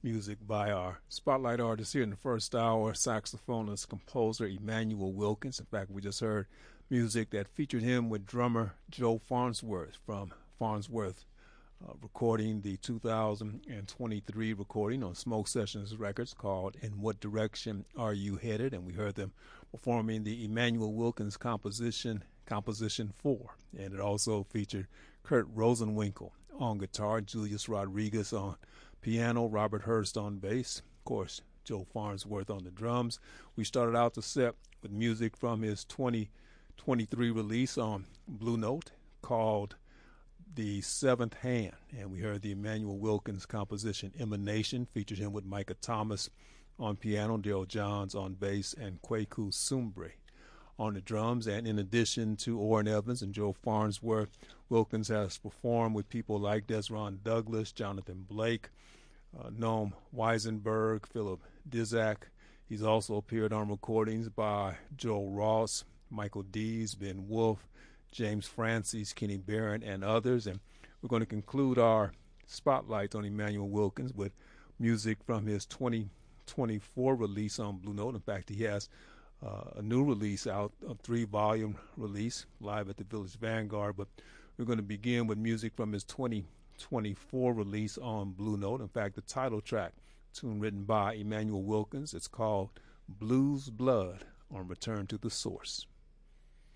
music by our spotlight artist here in the first hour, saxophonist, composer Emmanuel Wilkins. In fact, we just heard music that featured him with drummer Joe Farnsworth from Farnsworth recording the 2023 recording on Smoke Sessions Records called In What Direction Are You Headed? And we heard them performing the Emmanuel Wilkins composition 4. And it also featured Kurt Rosenwinkel on guitar, Julius Rodriguez on piano, Robert Hurst on bass, of course, Joe Farnsworth on the drums. We started out the set with music from his 2023 release on Blue Note called The Seventh Hand, and we heard the Emmanuel Wilkins composition Emanation, featured him with Micah Thomas on piano, Daryl Johns on bass, and Kwaku Sumbre on the drums. And in addition to Orrin Evans and Joe Farnsworth, Wilkins has performed with people like Desron Douglas, Jonathan Blake, Noam Weisenberg, Philip Dizak. He's also appeared on recordings by Joe Ross, Michael Dees, Ben Wolf, James Francis, Kenny Barron, and others. And we're going to conclude our spotlight on Emmanuel Wilkins with music from his 2024 release on Blue Note. In fact, he has a new release out, a 3-volume release, live at the Village Vanguard. But we're going to begin with music from his 2024 release on Blue Note. In fact, the title track, tune written by Emmanuel Wilkins, it's called Blues Blood on Return to the Source.